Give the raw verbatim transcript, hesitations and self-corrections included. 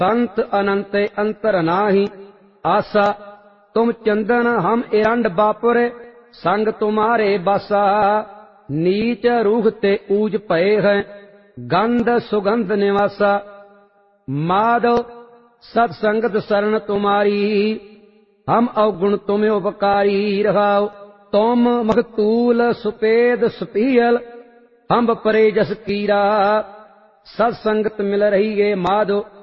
संत अनंत अंतर नाही आसा। तुम चंदन हम एरंड बापुर, संग तुम्हारे बसा। नीच रूह ते ऊज भये हैं, गंध सुगंध निवासा। माधव सत्संगत शरण तुम्हारी, हम अवगुण तुम्हें उपकारी। रहाओ तुम मखतूल सुपेद सुपीयल, हम परे जस कीरा। सत्संगत मिल रही है माधो